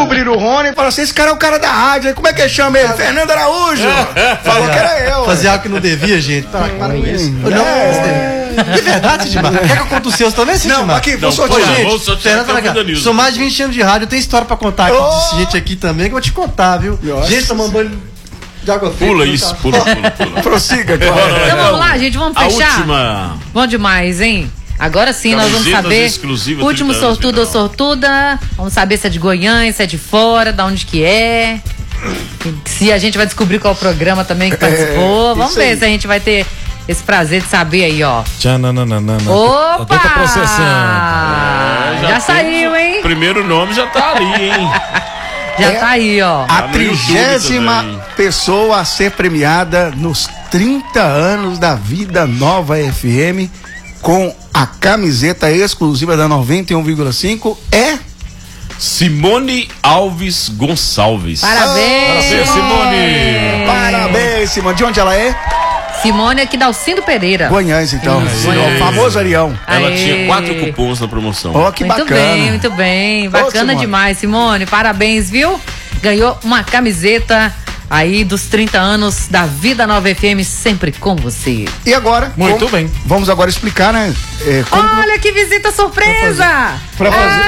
descobriram o Rony e falaram assim, esse cara é o cara da rádio, aí como é que chama ele? Fernando Araújo. Falou que era eu. Fazia algo que não devia, gente. Para com isso. É verdade, Sidmar. Quer que eu conte os seus também, Sidmar? Não, aqui, vou sortear. Gente, sou mais de 20 anos de rádio, tem história pra contar aqui de gente aqui também, que eu vou te contar, viu? Gente, tomando banho de água fria. Pula isso, pula. Prossiga, Então vamos lá, gente, vamos fechar? A última. Bom demais, hein? Agora sim, nós vamos saber. Último sortudo ou sortuda. Vamos saber se é de Goiânia, se é de fora, da onde que é. Se a gente vai descobrir qual o programa também que participou. Vamos ver se a gente vai ter esse prazer de saber aí, ó. Opa! Tá processando. Já saiu, hein? Primeiro nome já tá ali, hein? Já tá aí, ó. A 30ª pessoa a ser premiada nos 30 anos da Vida Nova FM com a camiseta exclusiva da 91,5 é Simone Alves Gonçalves. Parabéns! Parabéns, Simone! Parabéns, Simone. De onde ela é? Simone aqui da Alcindo Pereira. Goiânia, então. O famoso Arião. Ela tinha 4 cupons na promoção. Ó, que bacana. Muito bem. Bacana demais, Simone. Parabéns, viu? Ganhou uma camiseta aí dos 30 anos da Vida Nova FM, sempre com você. E agora? Muito bem. Vamos agora explicar, né? Olha que visita surpresa! Pra fazer.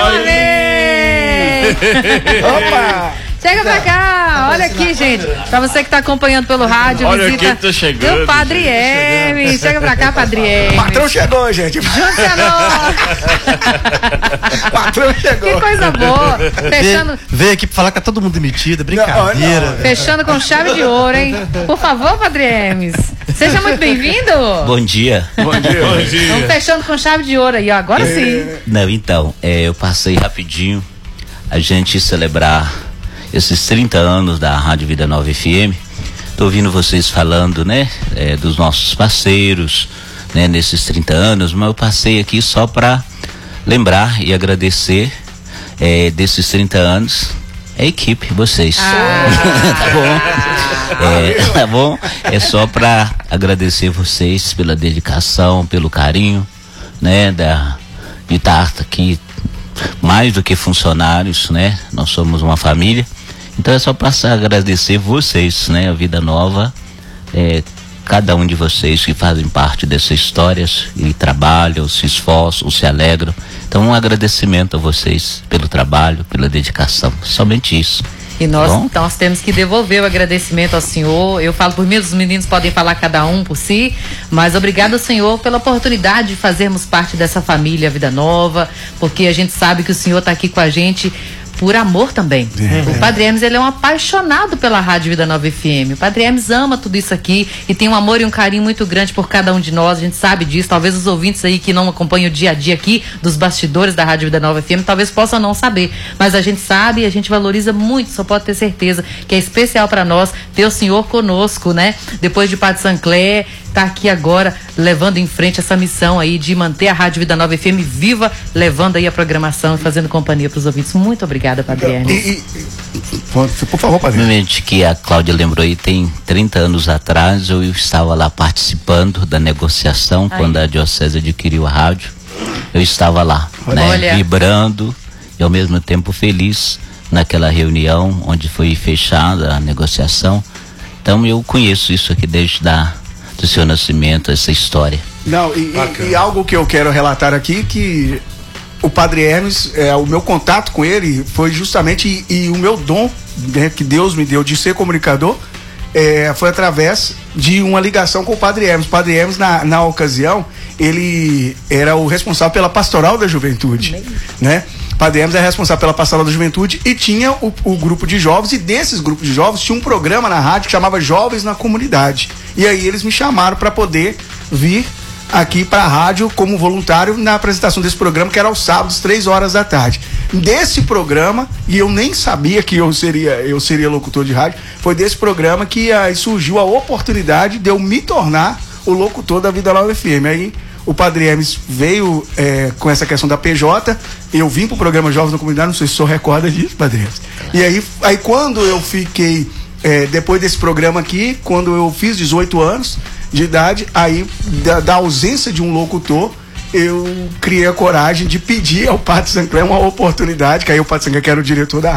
Ai, Opa! Chega pra cá, olha aqui, gente. Pra você que tá acompanhando pelo rádio, olha visita quem tá chegando, do Padre Hermes. Chega pra cá, Padre Hermes. O patrão chegou, gente. Patrão chegou. Que coisa boa. Fechando. Veio aqui pra falar que tá todo mundo demitido, brincadeira. Não. Fechando com chave de ouro, hein? Por favor, Padre Hermes. Seja muito bem-vindo. Bom dia. Bom dia. Bom dia. Vamos fechando com chave de ouro aí, ó. Agora sim. Não, então, eu passei rapidinho a gente celebrar esses 30 anos da Rádio Vida Nova FM. Tô ouvindo vocês falando, né, dos nossos parceiros, né, nesses 30 anos, mas eu passei aqui só para lembrar e agradecer desses 30 anos a equipe, vocês. Tá bom? Tá bom? É só para agradecer vocês pela dedicação, pelo carinho, né, de estar aqui mais do que funcionários, né? Nós somos uma família. Então é só para agradecer vocês, né? A Vida Nova, cada um de vocês que fazem parte dessas histórias e trabalham, se esforçam, se alegram. Então um agradecimento a vocês pelo trabalho, pela dedicação, somente isso. E nós temos que devolver o agradecimento ao senhor. Eu falo por mim, os meninos podem falar cada um por si, mas obrigado ao senhor pela oportunidade de fazermos parte dessa família Vida Nova, porque a gente sabe que o senhor está aqui com a gente por amor também. O Padre Hermes, ele é um apaixonado pela Rádio Vida Nova FM. O Padre Hermes ama tudo isso aqui e tem um amor e um carinho muito grande por cada um de nós. A gente sabe disso. Talvez os ouvintes aí que não acompanham o dia a dia aqui dos bastidores da Rádio Vida Nova FM talvez possam não saber, mas a gente sabe e a gente valoriza muito. Só pode ter certeza que é especial para nós ter o senhor conosco, né? Depois de Padre Sancler, tá aqui agora levando em frente essa missão aí de manter a Rádio Vida Nova FM viva, levando aí a programação e fazendo companhia para os ouvintes. Muito obrigada, Padre Hermes. Por favor, Padre. Obviamente que a Cláudia lembrou aí, tem 30 anos atrás eu estava lá participando da negociação quando a Diocese adquiriu a rádio. Eu estava lá, né, vibrando e ao mesmo tempo feliz naquela reunião onde foi fechada a negociação. Então eu conheço isso aqui desde do seu nascimento, essa história. Não, e algo que eu quero relatar aqui, que o Padre Hermes, o meu contato com ele foi justamente, e o meu dom, né, que Deus me deu de ser comunicador, foi através de uma ligação com o Padre Hermes. O Padre Hermes, na ocasião, ele era o responsável pela pastoral da juventude, né? O Padre Hermes é responsável pela pastoral da juventude e tinha o grupo de jovens, e desses grupos de jovens tinha um programa na rádio que chamava Jovens na Comunidade. E aí eles me chamaram para poder vir aqui para a rádio como voluntário na apresentação desse programa, que era aos sábados, 3 da tarde. Desse programa, e eu nem sabia que eu seria locutor de rádio, foi desse programa que surgiu a oportunidade de eu me tornar o locutor da Vida Nova FM. Aí o Padre Hermes veio com essa questão da PJ, eu vim pro programa Jovens na Comunidade, não sei se o senhor recorda disso, Padre Hermes. E aí quando eu fiquei, depois desse programa aqui, quando eu fiz 18 anos de idade, aí da ausência de um locutor, eu criei a coragem de pedir ao Padre Sancler uma oportunidade, que aí o Padre Sancler, que era o diretor da